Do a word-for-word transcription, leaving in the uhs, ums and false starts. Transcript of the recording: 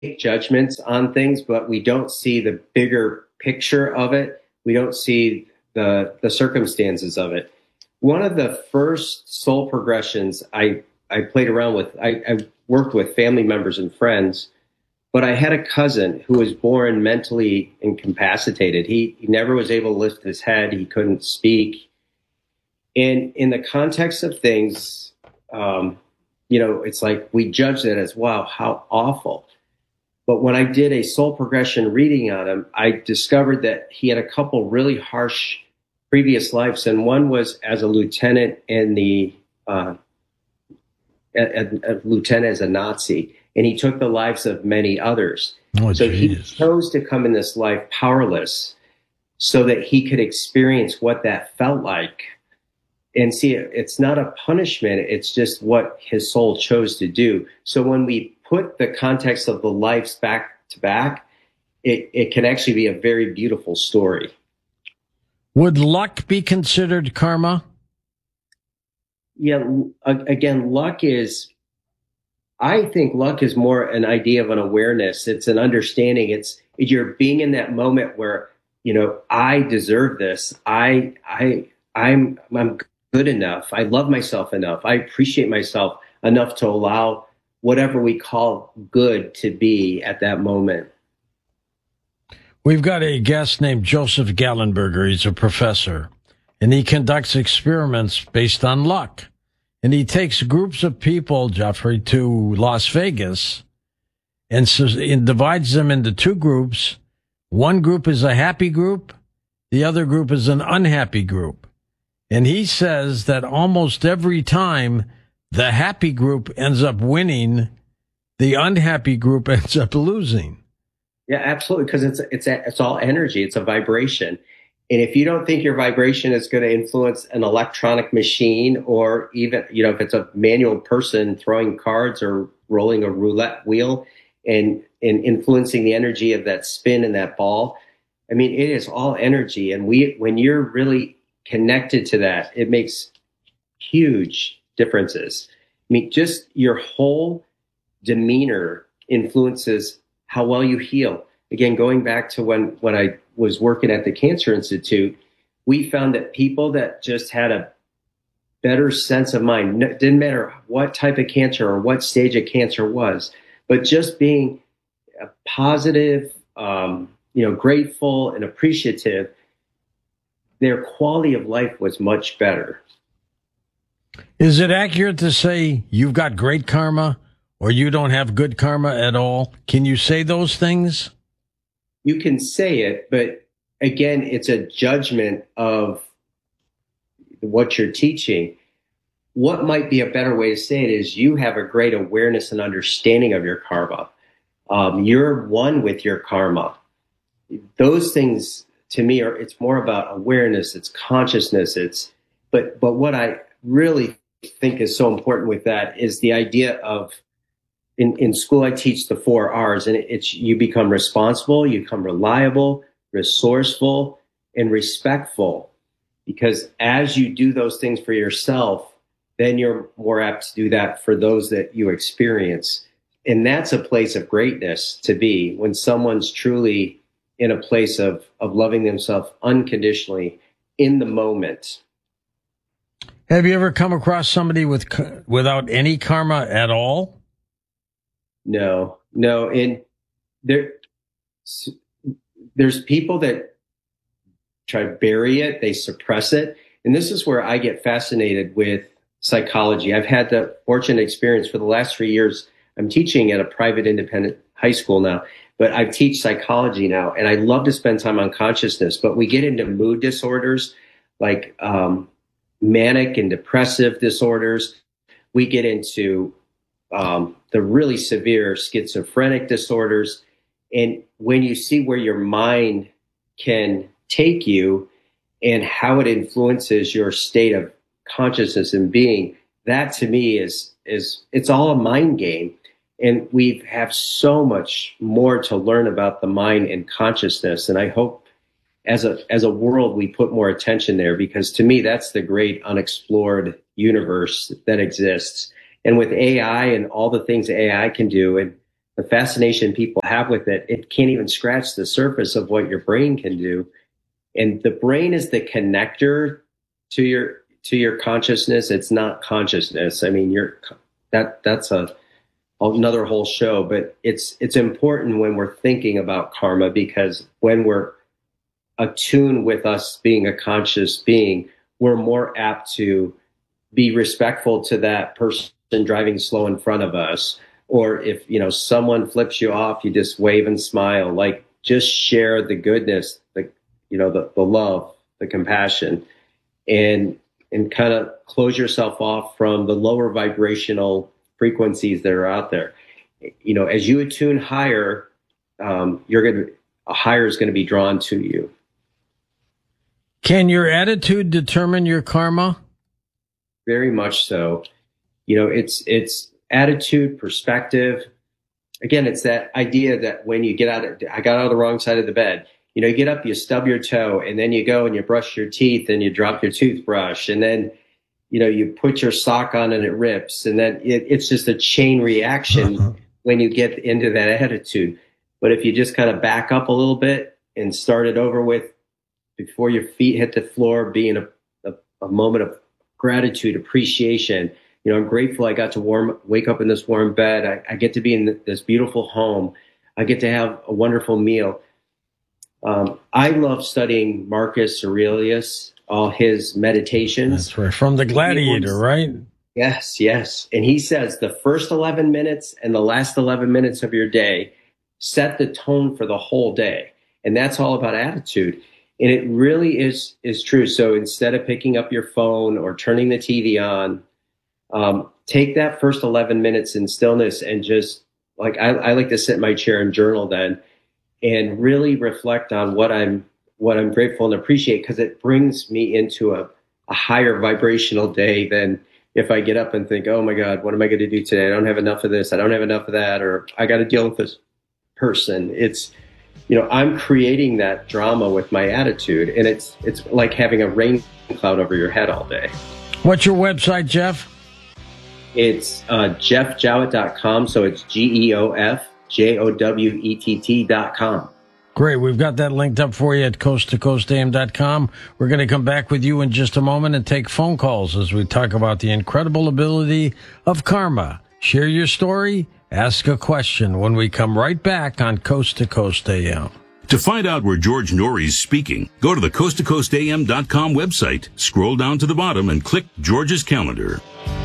judgments on things, but we don't see the bigger picture of it. We don't see the the circumstances of it. One of the first soul progressions I I played around with, I, I worked with family members and friends, but I had a cousin who was born mentally incapacitated. He, he never was able to lift his head. He couldn't speak. And in the context of things, um, you know, it's like we judge that as, wow, how awful. But when I did a soul progression reading on him, I discovered that he had a couple really harsh previous lives. And one was as a lieutenant in the, uh, a, a, a lieutenant as a Nazi. And he took the lives of many others. Oh, so geez. he chose to come in this life powerless so that he could experience what that felt like. And see, it's not a punishment. It's just what his soul chose to do. So when we put the context of the lives back to back, it, it can actually be a very beautiful story. Would luck be considered karma? Yeah, again, luck is, I think luck is more an idea of an awareness. It's an understanding. It's you're being in that moment where, you know, I deserve this. I, I, I'm, I'm good enough. I love myself enough. I appreciate myself enough to allow whatever we call good to be at that moment. We've got a guest named Joseph Gallenberger. He's a professor, and he conducts experiments based on luck. And he takes groups of people, Jeffrey, to Las Vegas and, so, and divides them into two groups. One group is a happy group. The other group is an unhappy group. And he says that almost every time the happy group ends up winning, the unhappy group ends up losing. Yeah, absolutely. Because it's, it's, it's all energy. It's a vibration. And if you don't think your vibration is going to influence an electronic machine, or even, you know, if it's a manual person throwing cards or rolling a roulette wheel and, and influencing the energy of that spin and that ball, I mean, it is all energy. And we, when you're really connected to that, it makes huge differences. I mean, just your whole demeanor influences how well you heal. Again, going back to when, when I was working at the Cancer Institute, we found that people that just had a better sense of mind, it didn't matter what type of cancer or what stage of cancer was, but just being a positive, um, you know, grateful and appreciative, their quality of life was much better. Is it accurate to say you've got great karma or you don't have good karma at all? Can you say those things? You can say it, but again, it's a judgment of what you're teaching. What might be a better way to say it is you have a great awareness and understanding of your karma. Um, you're one with your karma. Those things, to me, are, it's more about awareness, it's consciousness, it's, but, but what I really think is so important with that is the idea of, in, in school, I teach the four R's, and it's, you become responsible, you become reliable, resourceful, and respectful. Because as you do those things for yourself, then you're more apt to do that for those that you experience. And that's a place of greatness to be, when someone's truly in a place of, of loving themselves unconditionally in the moment. Have you ever come across somebody with without any karma at all? No, no. And there, there's people that try to bury it, they suppress it. And this is where I get fascinated with psychology. I've had the fortunate experience for the last three years. I'm teaching at a private independent high school now, but I teach psychology now, and I love to spend time on consciousness. But we get into mood disorders like um, manic and depressive disorders. We get into um, the really severe schizophrenic disorders. And when you see where your mind can take you and how it influences your state of consciousness and being, that to me is, is it's all a mind game. And we have so much more to learn about the mind and consciousness. And I hope as a, as a world, we put more attention there, because to me, that's the great unexplored universe that exists. And with A I and all the things A I can do, and the fascination people have with it, it can't even scratch the surface of what your brain can do. And the brain is the connector to your to your consciousness. It's not consciousness. I mean, you're that that's a another whole show, but it's it's important when we're thinking about karma, because when we're attuned with us being a conscious being, we're more apt to be respectful to that person driving slow in front of us. Or if, you know, someone flips you off, you just wave and smile. Like, just share the goodness, the, you know, the, the love, the compassion, and, and kind of close yourself off from the lower vibrational frequencies that are out there. You know, as you attune higher, um, you're going to, a higher is going to be drawn to you. Can your attitude determine your karma? Very much so. You know, it's, it's, attitude, perspective. Again, it's that idea that when you get out of, I got out of the wrong side of the bed. You know, you get up, you stub your toe, and then you go and you brush your teeth and you drop your toothbrush, and then, you know, you put your sock on and it rips. And then it, it's just a chain reaction when you get into that attitude. But if you just kind of back up a little bit and start it over with, before your feet hit the floor, being a, a, a moment of gratitude, appreciation. You know, I'm grateful I got to warm, wake up in this warm bed. I, I get to be in this beautiful home. I get to have a wonderful meal. Um, I love studying Marcus Aurelius, all his meditations. That's right. From the Gladiator, right? Yes, yes. And he says the first eleven minutes and the last eleven minutes of your day set the tone for the whole day. And that's all about attitude. And it really is, is true. So instead of picking up your phone or turning the T V on, Um, take that first eleven minutes in stillness and just like, I, I like to sit in my chair and journal then and really reflect on what I'm, what I'm grateful and appreciate, because it brings me into a, a higher vibrational day than if I get up and think, oh my God, what am I going to do today? I don't have enough of this. I don't have enough of that, or I got to deal with this person. It's, you know, I'm creating that drama with my attitude, and it's, it's like having a rain cloud over your head all day. What's your website, Jeff? It's uh, jeff jowett dot com, so it's G E O F J O W E T T dot com. Great. We've got that linked up for you at coast to coast a m dot com. We're going to come back with you in just a moment and take phone calls as we talk about the incredible ability of karma. Share your story, ask a question when we come right back on Coast to Coast A M. To find out where George Noory is speaking, go to the coast to coast a m dot com website, scroll down to the bottom, and click George's calendar.